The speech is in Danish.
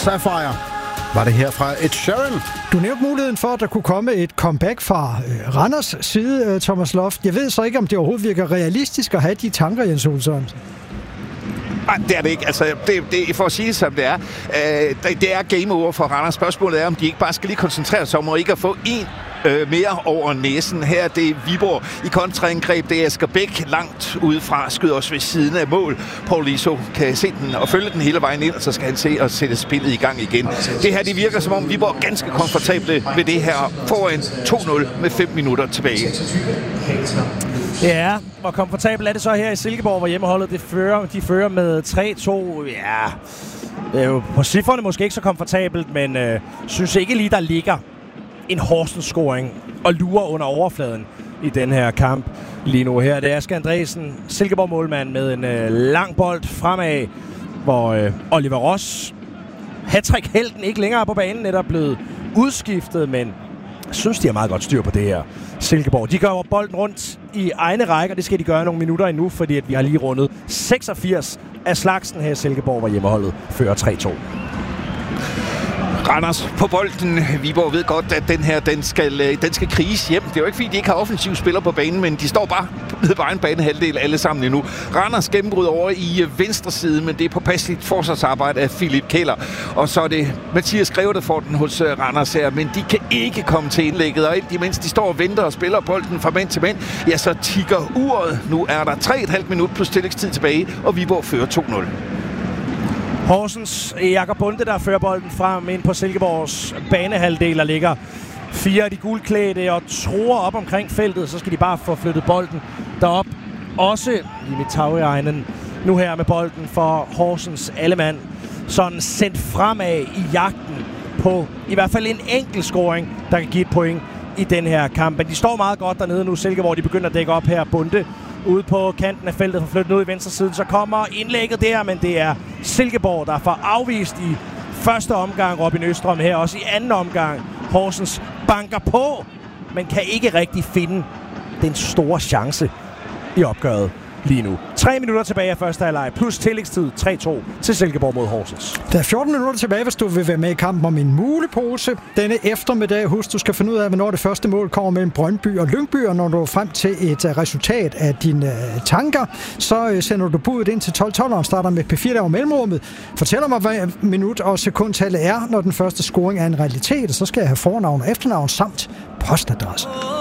Sapphire var det her fra Ed Sheeran. Du nævnte muligheden for, at der kunne komme et comeback fra Randers side, Thomas Loft. Jeg ved så ikke, om det overhovedet virker realistisk at have de tanker, Jens Ole Sørensen. Nej, det er det ikke. Altså, det for at sige det, som det er. Det er game over for Randers. Spørgsmålet er, om de ikke bare skal lige koncentrere sig om at ikke at få en mere over næsen. Her er det Viborg i kontraangreb. Det er Asger Bæk langt udefra, skyder os ved siden af mål. Paul Iso kan se den og følge den hele vejen ind, og så skal han se og sætte spillet i gang igen. Det her, det virker som om Viborg er ganske komfortable ved det her foran 2-0 med 5 minutter tilbage. Ja, hvor komfortabelt er det så her i Silkeborg, hvor hjemmeholdet de fører med 3-2. Ja, det er jo på cifrene måske ikke så komfortabelt, men synes ikke lige, der ligger en Horsens-scoring og lurer under overfladen i den her kamp lige nu. Her det er Asger Andresen, Silkeborg-målmand, med en lang bold fremad, hvor Oliver Ross, hattrick-helten, ikke længere på banen, netop blevet udskiftet, men jeg synes, de har meget godt styr på det her Silkeborg. De gør bolden rundt i egne rækker, det skal de gøre nogle minutter endnu, fordi at vi har lige rundet 86 af slagsen her i Silkeborg, hvor hjemmeholdet fører 3-2. Randers på bolden. Viborg ved godt, at den her, den skal kriges hjem. Det er jo ikke, fordi de ikke har offensiv spiller på banen, men de står bare nede på egen banehalvdel alle sammen endnu. Randers gennembrud over i venstre side, men det er påpasseligt forsvarsarbejde af Philip Keller. Og så er det Mathias Greve, der får den hos Randers her, men de kan ikke komme til indlægget, og imens de står og venter og spiller bolden fra mand til mand, ja, så tikker uret. Nu er der 3,5 minut plus tillægstid tilbage, og Viborg fører 2-0. Horsens Jakob Bunde, der fører bolden frem ind på Silkeborgs banehalvdel, og ligger 4 af de gulklædte og tror op omkring feltet. Så skal de bare få flyttet bolden derop. Også Jimmy Tauriainen nu her med bolden for Horsens allemand. Sådan sendt fremad i jagten på i hvert fald en enkelt scoring, der kan give et point i den her kamp. Men de står meget godt dernede nu, Silkeborg. De begynder at dække op her. Bunde ude på kanten af feltet, for flyttet ud i venstre side. Så kommer indlægget der, men det er Silkeborg, der får afvist i første omgang. Robin Østrøm her også i anden omgang. Horsens banker på, men kan ikke rigtig finde den store chance i opgøret lige nu. 3 minutter tilbage af første halvleg, plus tillægstid 3-2 til Silkeborg mod Horsens. Der er 14 minutter tilbage, hvis du vil være med i kampen om en mulepose. Denne eftermiddag, husk, du skal finde ud af, hvornår det første mål kommer mellem Brøndby og Lyngby, og når du er frem til et resultat af dine tanker, så sender du budet ind til 12-12, og starter med P4 der over mellemrummet. Fortæller mig, hvad minut og sekundtallet er, når den første scoring er en realitet, og så skal jeg have fornavn og efternavn samt postadresse.